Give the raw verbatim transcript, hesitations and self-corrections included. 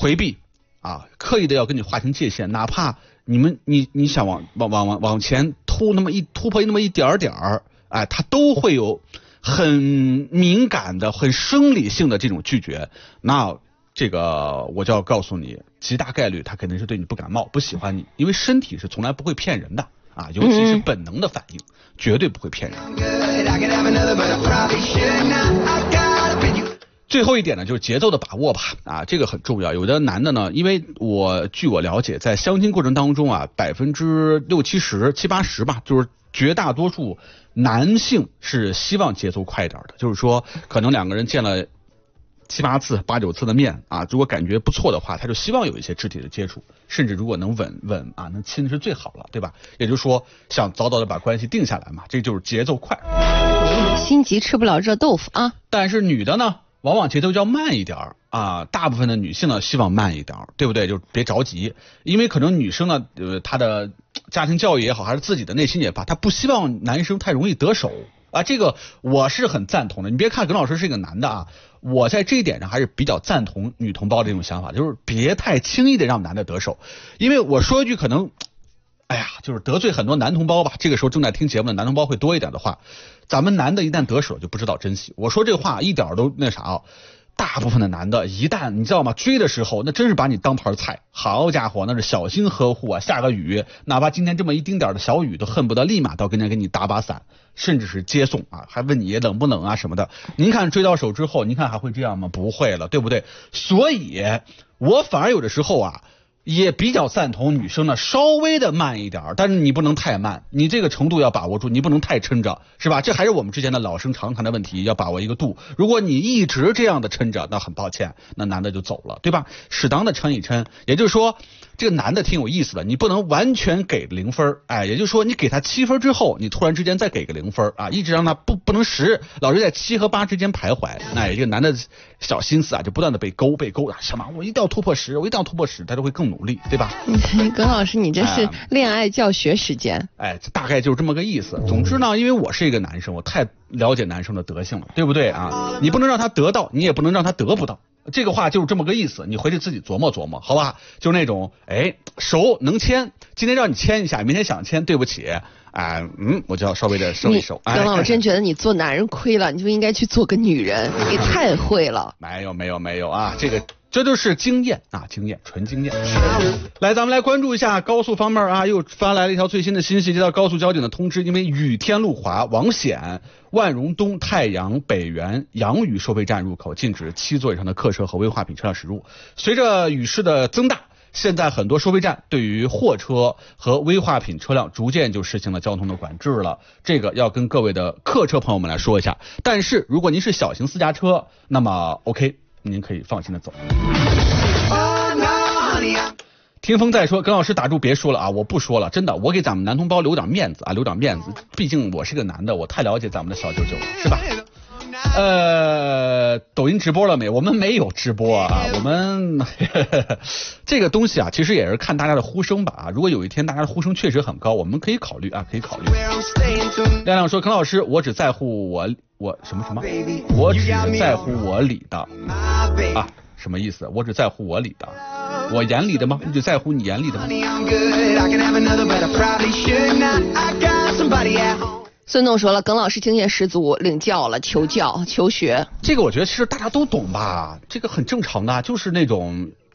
回避啊，刻意的要跟你划清界限，哪怕你们你你想往往往往往前突那么一突破那么一点点儿，哎，他都会有很敏感的、很生理性的这种拒绝。那这个我就要告诉你，极大概率他肯定是对你不感冒、不喜欢你，因为身体是从来不会骗人的啊，尤其是本能的反应，嗯、绝对不会骗人。最后一点呢，就是节奏的把握吧，啊，这个很重要。有的男的呢，因为我据我了解，在相亲过程当中啊，百分之六七十、七八十吧，就是绝大多数男性是希望节奏快一点的，就是说，可能两个人见了七八次、八九次的面啊，如果感觉不错的话，他就希望有一些肢体的接触，甚至如果能吻吻啊，能亲是最好了，对吧？也就是说，想早早的把关系定下来嘛，这就是节奏快。 心急吃不了热豆腐啊。 但是女的呢？往往节奏就要慢一点啊，大部分的女性呢希望慢一点，对不对？就别着急，因为可能女生呢，呃，她的家庭教育也好，还是自己的内心也罢，她不希望男生太容易得手啊。这个我是很赞同的。你别看耿老师是一个男的啊，我在这一点上还是比较赞同女同胞这种想法，就是别太轻易的让男的得手。因为我说一句可能，哎呀，就是得罪很多男同胞吧。这个时候正在听节目的男同胞会多一点的话。咱们男的一旦得手就不知道珍惜，我说这话一点都那啥啊，大部分的男的一旦你知道吗，追的时候那真是把你当盘菜，好家伙，那是小心呵护啊，下个雨哪怕今天这么一丁点的小雨都恨不得立马到跟前给你打把伞，甚至是接送啊，还问你冷不冷啊什么的。您看追到手之后，您看还会这样吗？不会了，对不对？所以我反而有的时候啊也比较赞同女生呢稍微的慢一点，但是你不能太慢，你这个程度要把握住，你不能太撑着，是吧？这还是我们之间的老生常谈的问题，要把握一个度。如果你一直这样的撑着，那很抱歉，那男的就走了，对吧？适当的撑一撑，也就是说这个男的挺有意思的，你不能完全给零分，哎，也就是说你给他七分之后，你突然之间再给个零分啊，一直让他不不能十，老是在七和八之间徘徊，哎，这个男的小心思啊就不断的被勾被勾啊，什么我一定要突破十，我一定要突破十，他就会更努力，对吧？ 耿老师，你这是恋爱教学时间。 哎，大概就是这么个意思。总之呢，因为我是一个男生，我太了解男生的德性了，对不对啊？你不能让他得到，你也不能让他得不到。这个话就是这么个意思，你回去自己琢磨琢磨，好吧？就是那种，哎，手能牵，今天让你牵一下，明天想牵，对不起，啊，嗯，我就要稍微的收一收。 耿老，我真觉得你做男人亏了，你就应该去做个女人，你太会了。 没有没有没有啊，这个。这就是经验啊，经验，纯经验。来，咱们来关注一下高速方面啊，又发来了一条最新的信息，接到高速交警的通知，因为雨天路滑，王显、万荣东、太阳、北园、阳宇收费站入口禁止七座以上的客车和危化品车辆驶入。随着雨势的增大，现在很多收费站对于货车和危化品车辆逐渐就实行了交通的管制了，这个要跟各位的客车朋友们来说一下。但是如果您是小型私家车，那么 OK。您可以放心的走。听风在说，耿老师打住别说了啊，我不说了，真的，我给咱们男同胞留点面子啊，留点面子，毕竟我是个男的，我太了解咱们的小九九了，是吧？呃，抖音直播了没？我们没有直播啊，我们呵呵这个东西啊，其实也是看大家的呼声吧啊。如果有一天大家的呼声确实很高，我们可以考虑啊，可以考虑。亮亮说，耿老师，我只在乎我我什么什么，我只在乎我里的啊，什么意思？我只在乎我里的，我眼里的吗？你只在乎你眼里的吗？ 孙总说了，耿老师经验十足，领教了，求教求学。 这个我觉得其实大家都懂吧，这个很正常的，就是那种